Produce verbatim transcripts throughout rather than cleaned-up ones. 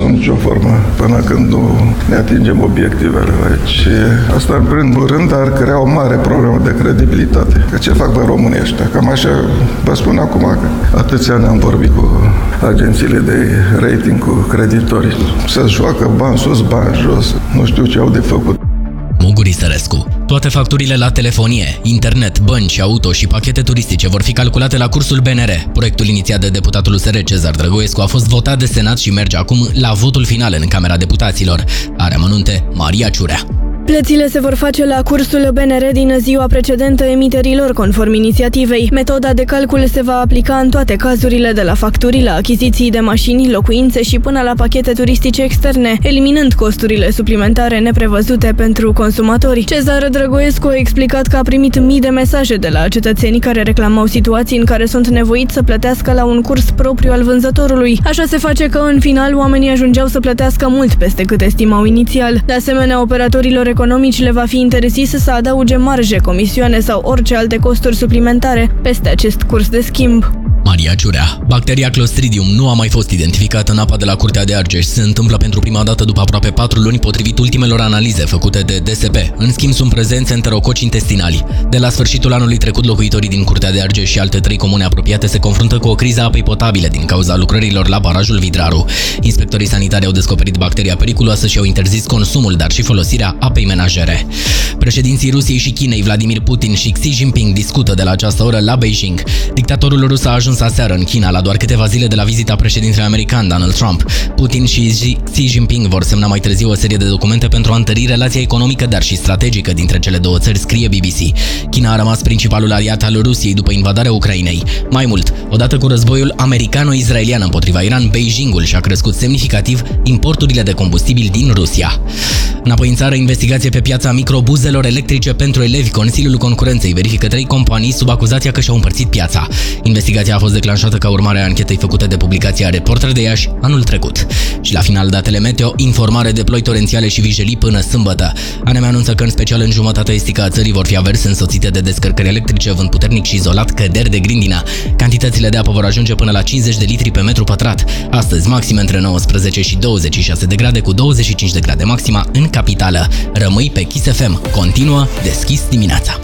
sub nicio formă până când nu ne atingem obiectivele. Deci asta în primul rând ar crea o mare problemă de credibilitate. Că ce fac bă românii ăștia? Cam așa vă spun acum că atâția ani am vorbit cu agențiile de rating, cu creditorii. Să joacă bani sus, bani jos. Nu știu ce au de făcut. Muguri Sărescu. Toate facturile la telefonie, internet, bănci, auto și pachete turistice vor fi calculate la cursul B N R. Proiectul inițiat de deputatul U S R Cezar Drăgoescu a fost votat de Senat și merge acum la votul final în Camera Deputaților. Are amănunte Maria Ciurea. Plățile se vor face la cursul B N R din ziua precedentă emiterilor, conform inițiativei. Metoda de calcul se va aplica în toate cazurile, de la facturi la achiziții de mașini, locuințe și până la pachete turistice externe, eliminând costurile suplimentare neprevăzute pentru consumatori. Cezar Drăgoescu a explicat că a primit mii de mesaje de la cetățeni care reclamau situații în care sunt nevoiți să plătească la un curs propriu al vânzătorului. Așa se face că, în final, oamenii ajungeau să plătească mult peste cât estimau inițial. De asemenea, operatorilor economici le va fi interzis să adauge marje, comisioane sau orice alte costuri suplimentare peste acest curs de schimb. Maria Ciurea. Bacteria Clostridium nu a mai fost identificată în apa de la Curtea de Argeș. Se întâmplă pentru prima dată după aproape patru luni, potrivit ultimelor analize făcute de D S P. În schimb, sunt prezenți enterococi intestinali. De la sfârșitul anului trecut, locuitorii din Curtea de Argeș și alte trei comune apropiate se confruntă cu o criză a apei potabile din cauza lucrărilor la barajul Vidraru. Inspectorii sanitari au descoperit bacteria periculoasă și au interzis consumul, dar și folosirea apei menajere. Președinții Rusiei și Chinei, Vladimir Putin și Xi Jinping, discută de la această oră la Beijing. Dictatorul rus a ajuns aseară în China, la doar câteva zile de la vizita președintelui american Donald Trump. Putin și Xi Jinping vor semna mai târziu o serie de documente pentru a întări relația economică, dar și strategică dintre cele două țări, scrie B B C. China a rămas principalul aliat al Rusiei după invadarea Ucrainei. Mai mult, odată cu războiul americano-israelian împotriva Iran, Beijingul și-a crescut semnificativ importurile de combustibil din Rusia. Înapoi în țară, investigație pe piața microbuzelor electrice pentru elevi. Consiliul Concurenței verifică trei companii sub acuzația că și-au împărțit piața. Investigația a fost declanșată ca urmare a anchetei făcute de publicația Reporter de Iași anul trecut. Și la final, datele meteo, informare de ploi torențiale și vijelii până sâmbătă. A N M anunță că în special în jumătatea estică a țării vor fi averse însoțite de descărcări electrice, vânt puternic și izolat, căderi de grindină. Cantitățile de apă vor ajunge până la cincizeci de litri pe metru pătrat. Astăzi, maxime între nouăsprezece și douăzeci și șase de grade, cu douăzeci și cinci de grade maxima în capitală. Rămâi pe Kiss F M. Continuă Deschis dimineața.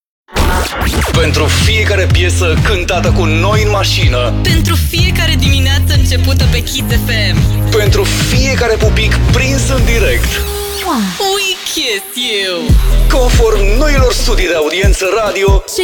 Pentru fiecare piesă cântată cu noi în mașină. Pentru fiecare dimineață începută pe Kiss F M. Pentru fiecare pupic prins în direct. We kiss you! Conform noilor studii de audiență radio, ce